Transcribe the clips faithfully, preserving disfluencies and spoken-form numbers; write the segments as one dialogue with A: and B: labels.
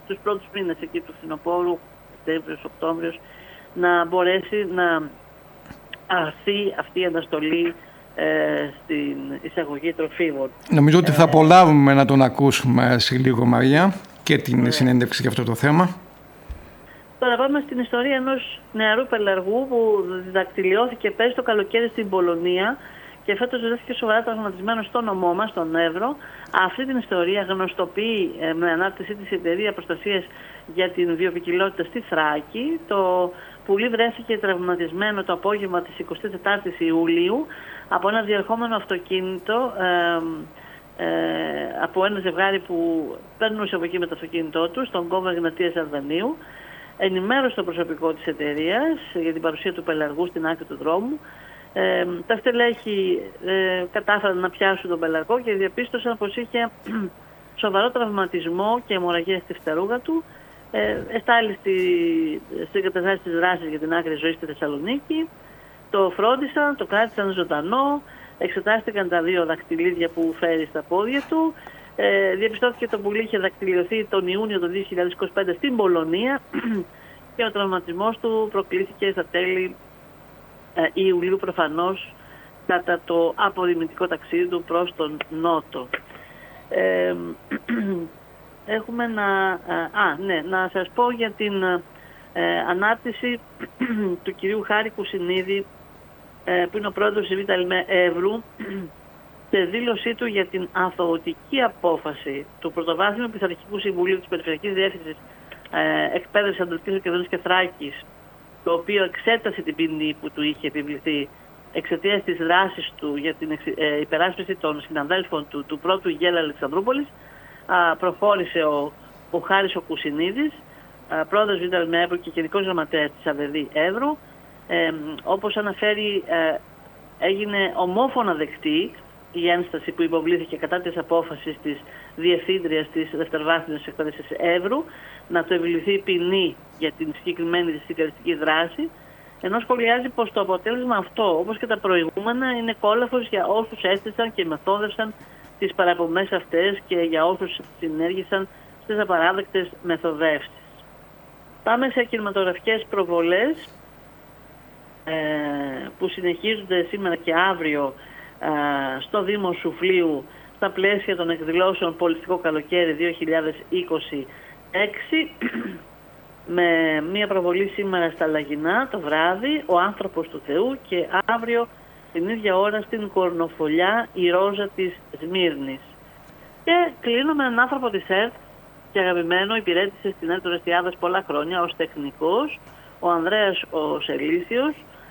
A: τους πρώτους μήνες εκεί του φθινοπόρου, Σεπτέμβριος, Οκτώβριος, να μπορέσει να αρθεί αυτή η αναστολή ε, στην εισαγωγή τροφίμων.
B: Νομίζω ότι θα απολαύουμε να τον ακούσουμε σε λίγο, Μαρία, και την ε. συνέντευξη για αυτό το θέμα.
A: Τώρα πάμε στην ιστορία ενός νεαρού πελαργού που διδακτυλιώθηκε πέρσι το καλοκαίρι στην Πολωνία και φέτος βρέθηκε σοβαρά τραυματισμένο στο νομό μας, στον Εύρο. Αυτή την ιστορία γνωστοποιεί ε, με ανάρτησή της Εταιρεία Προστασίας για την Βιοποικιλότητα στη Θράκη. Το πουλί βρέθηκε τραυματισμένο το απόγευμα της εικοστής τετάρτης Ιουλίου από ένα διερχόμενο αυτοκίνητο, ε, ε, από ένα ζευγάρι που παίρνούσε από εκεί με το αυτοκίνητό του, στον κόμβο Εγνατίας Αρδανίου. Ενημέρωσε το προσωπικό της εταιρείας για την παρουσία του πελαργού στην άκρη του δρόμου. Ε, τα στελέχη ε, κατάφεραν να πιάσουν τον πελαργό και διαπίστωσαν πως είχε σοβαρό τραυματισμό και αιμορραγία στη φτερούγα του. Ε, εστάλει στη, στην καταστάση της δράσης για την άκρη ζωή στη Θεσσαλονίκη. Το φρόντισαν, το κράτησαν ζωντανό, εξετάστηκαν τα δύο δακτυλίδια που φέρει στα πόδια του. Ε, διαπιστώθηκε το πουλί είχε δακτυλιωθεί τον Ιούνιο του δύο χιλιάδες είκοσι πέντε στην Πολωνία και ο τραυματισμός του προκλήθηκε στα τέλη ε, Ιουλίου, προφανώς κατά το αποδημητικό ταξίδι του προς τον Νότο. Ε, έχουμε να, α, ναι, να σας πω για την ε, ανάρτηση του κυρίου Χάρη Κουσινίδη, ε, που είναι ο πρόεδρος της ΒΙΤΑΛΜΕ Εύρου, σε δήλωσή του για την αθωωτική απόφαση του Πρωτοβάθμιου Πειθαρχικού Συμβουλίου της Περιφερειακής Διεύθυνσης ε, Εκπαίδευσης Ανατολικής Μακεδονίας και Θράκης, το οποίο εξέτασε την ποινή που του είχε επιβληθεί εξαιτίας της δράσης του για την ε, υπεράσπιση των συναδέλφων του, του πρώτου ηγέλα Αλεξανδρούπολης, α, προχώρησε ο, ο Χάρης ο Κουσινίδης, α, πρόεδρος ΒΙΤΑΛΜΕ Εύρου και γενικός γραμματέας της ΑΒΔ Εύρου. Ε, όπως αναφέρει, ε, έγινε ομόφωνα δεκτή η ένσταση που υποβλήθηκε κατά της απόφασης της Διευθύντριας της Δευτεροβάθμιας Εκπαίδευσης Εύρου να του επιβληθεί ποινή για την συγκεκριμένη συγκαλιστική δράση, ενώ σχολιάζει πως το αποτέλεσμα αυτό, όπως και τα προηγούμενα, είναι κόλαφος για όσους έστησαν και μεθόδευσαν τις παραπομπές αυτές και για όσους συνέργησαν στις απαράδεκτες μεθοδεύσεις. Πάμε σε κινηματογραφικές προβολές ε, που συνεχίζονται σήμερα και αύριο στο Δήμο Σουφλίου στα πλαίσια των εκδηλώσεων Πολιτικό Καλοκαίρι δύο χιλιάδες είκοσι έξι με μία προβολή σήμερα στα Λαγινά το βράδυ, Ο Άνθρωπος του Θεού, και αύριο την ίδια ώρα στην Κορνοφολιά, Η Ρόζα της Σμύρνης. Και κλείνω με έναν άνθρωπο της ΕΡΤ και αγαπημένο, υπηρέτησε στην ΕΡΤ Ορεστιάδας πολλά χρόνια ως τεχνικός, ο Ανδρέας ο Σελίσιος,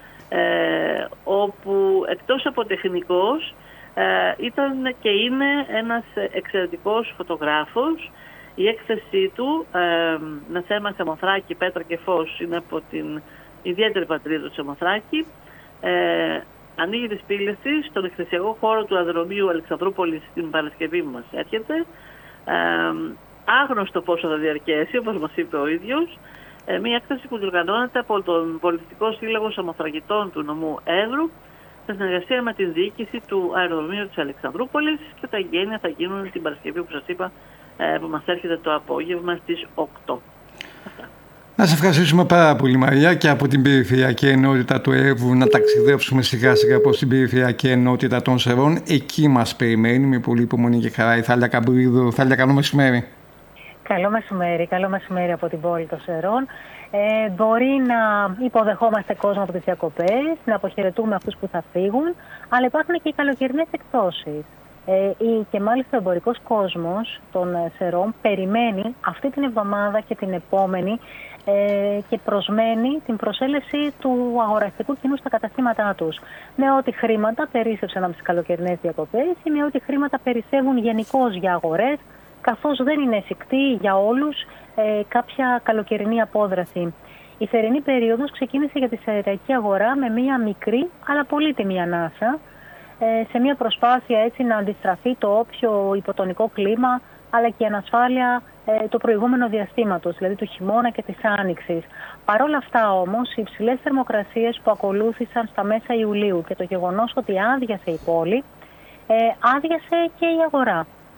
A: Ε, όπου εκτός από τεχνικός ε, ήταν και είναι ένας εξαιρετικός φωτογράφος. Η έκθεσή του ε, με θέμα Σαμοθράκη, Πέτρα και Φως είναι από την ιδιαίτερη πατρίδα του Σαμοθράκη. Ε, ανοίγει τις πύλες της στον εκθεσιακό χώρο του αεροδρομίου Αλεξανδρούπολης την Παρασκευή που μας έρχεται. Ε, άγνωστο πόσο θα διαρκέσει, όπως μας είπε ο ίδιος. Ε, μια έκθεση που διοργανώνεται από τον Πολιτικό Σύλλογο Σαμοθρακητών του νομού Εύρου σε συνεργασία με την διοίκηση του αεροδρομίου της Αλεξανδρούπολης, και τα εγγένεια θα γίνουν την Παρασκευή που σας είπα, ε, που μας έρχεται το απόγευμα στις οκτώ. Αυτά.
B: Να σε ευχαριστήσουμε πάρα πολύ, Μαρία, και από την περιφερειακή ενότητα του Εύρου να ταξιδέψουμε σιγά σιγά προς την περιφερειακή ενότητα των Σερών. Εκεί μας περιμένει με πολύ υπομονή και χαρά η Θάλια Καμπρίδου. Θάλια, καλό μεσημέρι.
C: Καλό μεσημέρι, καλό μεσημέρι από την πόλη των Σερών. Ε, μπορεί να υποδεχόμαστε κόσμο από τις διακοπές, να αποχαιρετούμε αυτούς που θα φύγουν, αλλά υπάρχουν και οι καλοκαιρινές εκπτώσεις. Ε, και μάλιστα ο εμπορικός κόσμος των Σερών περιμένει αυτή την εβδομάδα και την επόμενη ε, και προσμένει την προσέλευση του αγοραστικού κοινού στα καταστήματά τους. Με ό,τι χρήματα περίσσευσαν από τις καλοκαιρινές διακοπές ή με ό,τι χρήματα περισσεύουν γενικώς για αγορές, καθώς δεν είναι εφικτή για όλους ε, κάποια καλοκαιρινή απόδραση. Η θερινή περίοδος ξεκίνησε για τη σεραϊκή αγορά με μία μικρή αλλά πολύτιμη ανάσα, ε, σε μία προσπάθεια έτσι να αντιστραφεί το όποιο υποτονικό κλίμα αλλά και η ανασφάλεια ε, του προηγούμενου διαστήματος, δηλαδή του χειμώνα και της άνοιξης. Παρ' όλα αυτά όμως, οι υψηλές θερμοκρασίες που ακολούθησαν στα μέσα Ιουλίου και το γεγονός ότι άδειασε η πόλη, ε, άδειασε και η αγορά.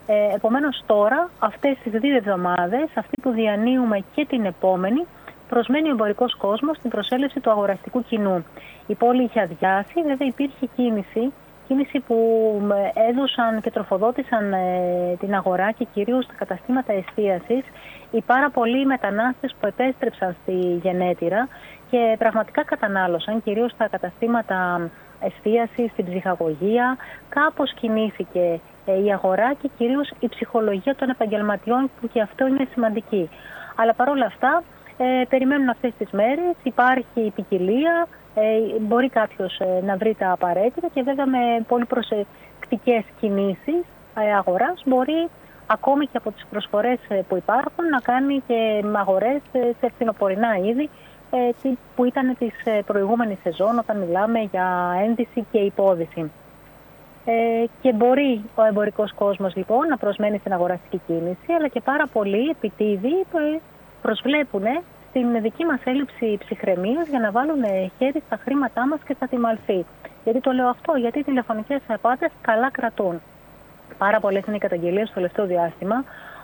C: Ε, επομένως τώρα, αυτές τις δύο εβδομάδες, αυτή που διανύουμε και την επόμενη, προσμένει ο εμπορικός κόσμος στην προσέλευση του αγοραστικού κοινού. Η πόλη είχε αδειάσει, βέβαια υπήρχε κίνηση, κίνηση που έδωσαν και τροφοδότησαν ε, την αγορά και κυρίως στα καταστήματα εστίασης, οι πάρα πολλοί μετανάστες που επέστρεψαν στη γενέτειρα και πραγματικά κατανάλωσαν, κυρίως στα καταστήματα εστίασης, στην ψυχαγωγία. Κάπως κινήθηκε ε, η αγορά και κυρίως η ψυχολογία των επαγγελματιών, που και αυτό είναι σημαντική. Αλλά παρόλα αυτά, Ε, περιμένουν αυτές τις μέρες, υπάρχει ποικιλία, ε, μπορεί κάποιος ε, να βρει τα απαραίτητα και βέβαια με πολύ προσεκτικές κινήσεις ε, αγοράς μπορεί ακόμη και από τις προσφορές ε, που υπάρχουν να κάνει και αγορές ε, σε φθινοπορεινά είδη ε, που ήταν της ε, προηγούμενης σεζόν όταν μιλάμε για ένδυση και υπόδυση. Ε, και μπορεί ο εμπορικός κόσμος λοιπόν να προσμένει στην αγοραστική κίνηση, αλλά και πάρα πολλοί επιτίδιοι ε, προσβλέπουν την δική μας έλλειψη ψυχραιμίας για να βάλουν χέρι στα χρήματά μας και στα τιμαλθεί. Γιατί το λέω αυτό, γιατί οι τηλεφωνικές απάτες καλά κρατούν. Πάρα πολλές είναι οι καταγγελίες στο τελευταίο διάστημα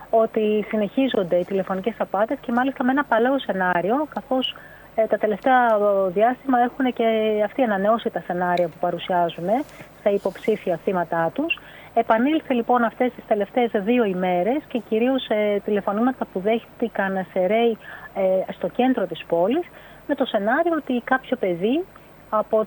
C: ότι συνεχίζονται οι τηλεφωνικές απάτες και μάλιστα με ένα παλαιό σενάριο, καθώς ε, τα τελευταία διάστημα έχουν και αυτοί ανανεώσει τα σενάρια που παρουσιάζουν ε, στα υποψήφια θύματα τους. Επανήλθε λοιπόν αυτές τις τελευταίες δύο ημέρες και κυρίως ε, τηλεφωνήματα που δέχτηκαν σε ρέι ε, στο κέντρο της πόλης, με το σενάριο ότι κάποιο παιδί από,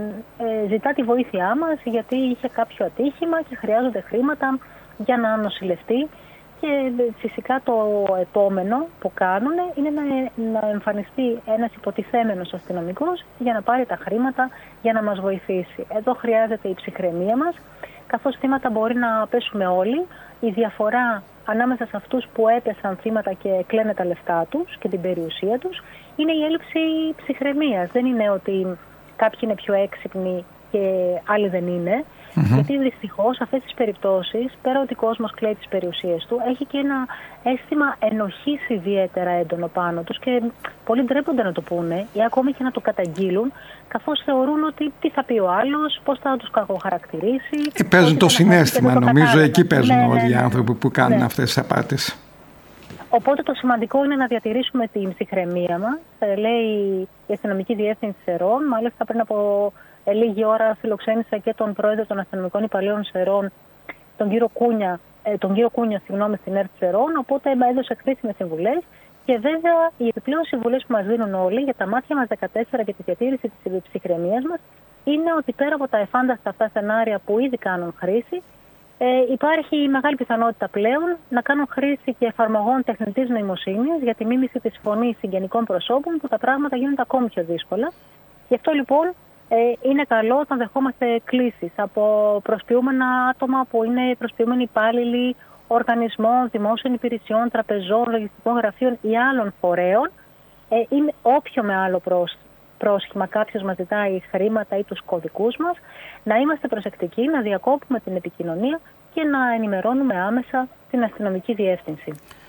C: ε, ζητά τη βοήθειά μας γιατί είχε κάποιο ατύχημα και χρειάζονται χρήματα για να νοσηλευτεί. Και φυσικά το επόμενο που κάνουν είναι να, να εμφανιστεί ένας υποτιθέμενος αστυνομικός για να πάρει τα χρήματα για να μας βοηθήσει. Εδώ χρειάζεται η ψυχραιμία μας, καθώς θύματα μπορεί να πέσουμε όλοι. Η διαφορά ανάμεσα σε αυτούς που έπεσαν θύματα και κλαίνε τα λεφτά τους και την περιουσία τους είναι η έλλειψη ψυχραιμίας. Δεν είναι ότι κάποιοι είναι πιο έξυπνοι και άλλοι δεν είναι. Mm-hmm. Γιατί δυστυχώς αυτές τις περιπτώσεις, πέρα ότι ο κόσμος κλαίει τις περιουσίες του, έχει και ένα αίσθημα ενοχής ιδιαίτερα έντονο πάνω τους και πολλοί ντρέπονται να το πούνε ή ακόμη και να το καταγγείλουν, καθώς θεωρούν ότι τι θα πει ο άλλος, πώς θα τους κακοχαρακτηρίσει.
B: Ε, παίζουν το συναίσθημα, το νομίζω, εκεί παίζουν
C: ναι,
B: όλοι
C: ναι,
B: οι άνθρωποι που κάνουν
C: ναι.
B: αυτές τις απάτες.
C: Οπότε το σημαντικό είναι να διατηρήσουμε την ψυχραιμία μας, λέει η Αστυνομική Διεύθυνση Σερών. Μάλιστα πριν από Ε, λίγη ώρα φιλοξένησα και τον πρόεδρο των αστυνομικών υπαλλήλων Σερών, τον κύριο Κούνια, ε, τον κύριο Κούνια συγγνώμη, στην ΕΡΤ Σερών, οπότε έδωσε χρήσιμες συμβουλές και βέβαια οι επιπλέον συμβουλές που μας δίνουν όλοι για τα μάτια μας δεκατέσσερα και τη διατήρηση της ψυχραιμίας μας είναι ότι πέρα από τα εφάνταστα αυτά σενάρια που ήδη κάνουν χρήση, ε, υπάρχει μεγάλη πιθανότητα πλέον να κάνουν χρήση και εφαρμογών τεχνητής νοημοσύνης για τη μίμηση της φωνής συγγενικών προσώπων, που τα πράγματα γίνονται ακόμη πιο δύσκολα. Γι' αυτό λοιπόν Ε, είναι καλό όταν δεχόμαστε κλήσεις από προσποιούμενα άτομα που είναι προσποιούμενοι υπάλληλοι οργανισμών, δημόσιων υπηρεσιών, τραπεζών, λογιστικών γραφείων ή άλλων φορέων. Ε, είναι όποιο με άλλο προς, πρόσχημα κάποιος μας ζητάει χρήματα ή τους κωδικούς μας, να είμαστε προσεκτικοί, να διακόπτουμε την επικοινωνία και να ενημερώνουμε άμεσα την αστυνομική διεύθυνση.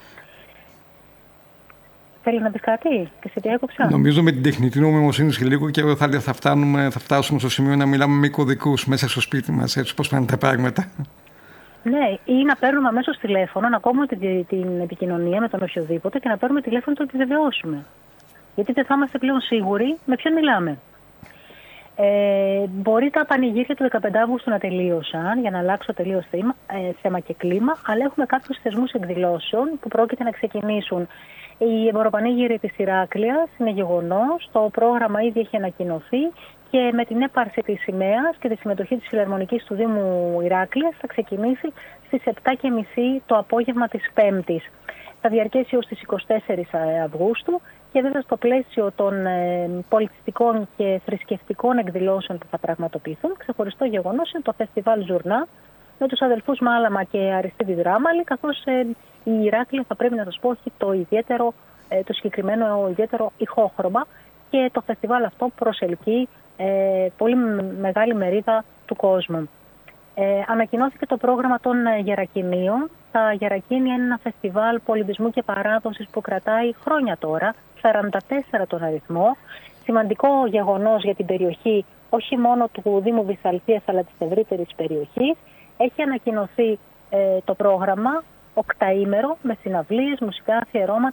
C: Θέλει να πεις κάτι και σε διέκοψα?
B: Νομίζω με την τεχνητή νοημοσύνη και λίγο και θα, θα, φτάνουμε, θα φτάσουμε στο σημείο να μιλάμε με κωδικούς μέσα στο σπίτι μας, έτσι πώς πάνε τα πράγματα.
C: Ναι, ή να παίρνουμε αμέσως τηλέφωνο, να κόβουμε την, την επικοινωνία με τον οποιοδήποτε και να παίρνουμε τηλέφωνο και να το επιβεβαιώσουμε. Γιατί δεν θα είμαστε πλέον σίγουροι με ποιον μιλάμε. Ε, μπορεί τα πανηγύρια του δεκαπέντε Αυγούστου να τελείωσαν, για να αλλάξω τελείως θέμα, ε, θέμα και κλίμα, αλλά έχουμε κάποιους θεσμούς εκδηλώσεων που πρόκειται να ξεκινήσουν. Η εμποροπανήγυρη της Ηράκλειας είναι γεγονός, το πρόγραμμα ήδη έχει ανακοινωθεί και με την έπαρση της σημαίας και τη συμμετοχή της Φιλαρμονικής του Δήμου Ηράκλειας θα ξεκινήσει στις επτά και μισή το απόγευμα της Πέμπτης. Θα διαρκέσει ως τις εικοστή τέταρτη Αυγούστου και βέβαια στο πλαίσιο των ε, πολιτιστικών και θρησκευτικών εκδηλώσεων που θα πραγματοποιηθούν, ξεχωριστό γεγονός είναι το φεστιβάλ Ζουρνά με τους αδελφούς Μάλαμα και Αριστίδη Δράμαλη, καθώς ε, η Ηράκλεια, θα πρέπει να σας πω, έχει το, ιδιαίτερο, ε, το συγκεκριμένο ιδιαίτερο ηχόχρωμα και το φεστιβάλ αυτό προσελκύει ε, πολύ μεγάλη μερίδα του κόσμου. Ε, ανακοινώθηκε το πρόγραμμα των Γερακινίων. Τα Γερακίνια είναι ένα φεστιβάλ πολιτισμού και παράδοσης που κρατάει χρόνια τώρα, σαράντα τέσσερα τον αριθμό. Σημαντικό γεγονός για την περιοχή, όχι μόνο του Δήμου Βυσσαλθίας αλλά της ευρύτερης περιοχής. Έχει ανακοινωθεί ε, το πρόγραμμα οκταήμερο με συναυλίες, μουσικά αφιερώματα.